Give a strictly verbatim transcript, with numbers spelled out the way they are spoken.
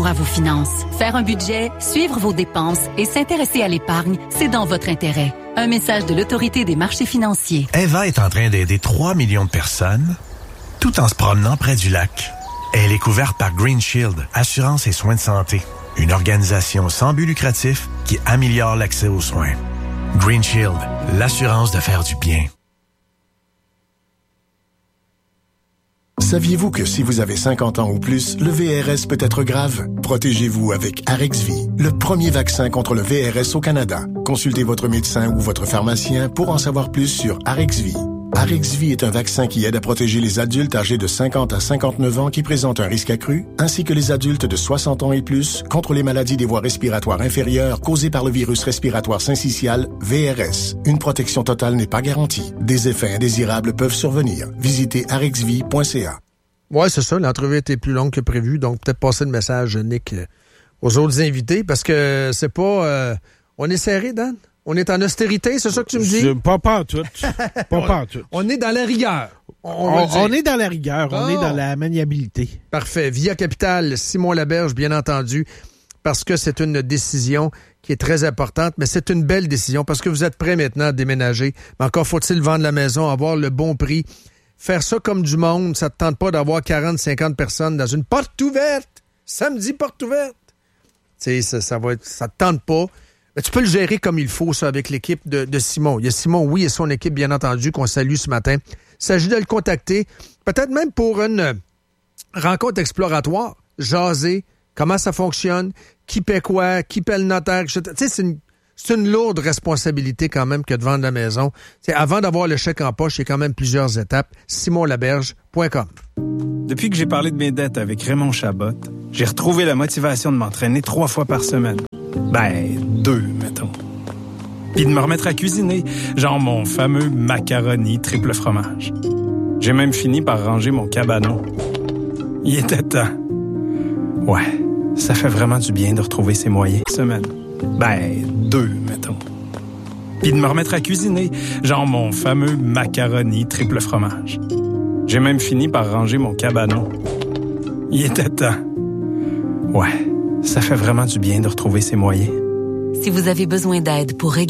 à vos finances. Faire un budget, suivre vos dépenses et s'intéresser à l'épargne, c'est dans votre intérêt. Un message de l'Autorité des marchés financiers. Eva est en train d'aider trois millions de personnes tout en se promenant près du lac. Elle est couverte par Green Shield, assurance et soins de santé. Une organisation sans but lucratif qui améliore l'accès aux soins. Green Shield, l'assurance de faire du bien. Saviez-vous que si vous avez cinquante ans ou plus, le V R S peut être grave? Protégez-vous avec Arexvy, le premier vaccin contre le V R S au Canada. Consultez votre médecin ou votre pharmacien pour en savoir plus sur Arexvy. Arexvy est un vaccin qui aide à protéger les adultes âgés de cinquante à cinquante-neuf ans qui présentent un risque accru, ainsi que les adultes de soixante ans et plus contre les maladies des voies respiratoires inférieures causées par le virus respiratoire syncytial V R S. Une protection totale n'est pas garantie. Des effets indésirables peuvent survenir. Visitez arexvy point c a. Ouais, c'est ça. L'entrevue était plus longue que prévu, donc peut-être passer le message, Nick, aux autres invités, parce que c'est pas... Euh, on est serré, Dan? On est en austérité, c'est ça que tu me dis? Pas pas tout. Pas pas tout. On est dans la rigueur. On, on, on est dans la rigueur, on oh. est dans la maniabilité. Parfait. Via Capital, Simon Laberge, bien entendu, parce que c'est une décision qui est très importante, mais c'est une belle décision parce que vous êtes prêts maintenant à déménager. Mais encore faut-il vendre la maison, avoir le bon prix. Faire ça comme du monde, ça ne te tente pas d'avoir quarante, cinquante personnes dans une porte ouverte. Samedi, porte ouverte. Tu sais, ça, ça va être, ça te tente pas. Mais tu peux le gérer comme il faut, ça, avec l'équipe de, de Simon. Il y a Simon, oui, et son équipe, bien entendu, qu'on salue ce matin. Il s'agit de le contacter, peut-être même pour une rencontre exploratoire, jaser, comment ça fonctionne, qui paie quoi, qui paie le notaire, et cetera. Tu sais, c'est une, c'est une lourde responsabilité quand même que de vendre la maison. T'sais, avant d'avoir le chèque en poche, il y a quand même plusieurs étapes. simon laberge point com. Depuis que j'ai parlé de mes dettes avec Raymond Chabot, j'ai retrouvé la motivation de m'entraîner trois fois par semaine. Ben, deux, mettons. Puis de me remettre à cuisiner, genre mon fameux macaroni triple fromage. J'ai même fini par ranger mon cabanon. Il était temps. Ouais, ça fait vraiment du bien de retrouver ses moyens. Semaine. Ben, deux, mettons. Puis de me remettre à cuisiner, genre mon fameux macaroni triple fromage. J'ai même fini par ranger mon cabanon. Il était temps. Ouais, ça fait vraiment du bien de retrouver ses moyens. Si vous avez besoin d'aide pour régler